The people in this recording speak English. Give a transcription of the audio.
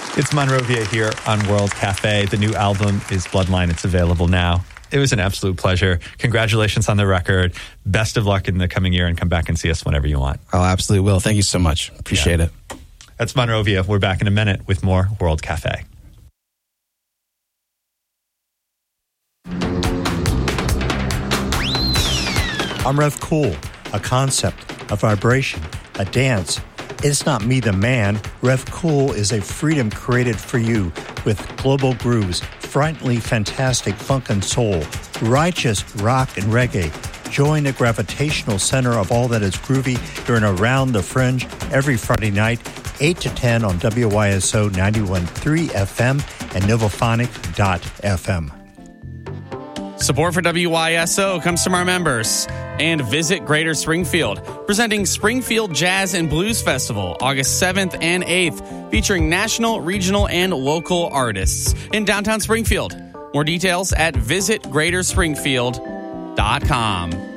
It's Monrovia here on World Cafe. The new album is Bloodline. It's available now. It was an absolute pleasure. Congratulations on the record. Best of luck in the coming year, and come back and see us whenever you want. Oh, absolutely will. Thank you so much. Appreciate it. That's Monrovia. We're back in a minute with more World Cafe. I'm Rev Cool, a concept, a vibration, a dance. It's not me, the man. Rev Cool is a freedom created for you with global grooves, frighteningly fantastic funk and soul, righteous rock and reggae. Join the gravitational center of all that is groovy during Around the Fringe every Friday night, 8 to 10 on WYSO 91.3 FM and Novophonic.fm. Support for WYSO comes from our members and Visit Greater Springfield, presenting Springfield Jazz and Blues Festival, August 7th and 8th, featuring national, regional, and local artists in downtown Springfield. More details at visitgreaterspringfield.com.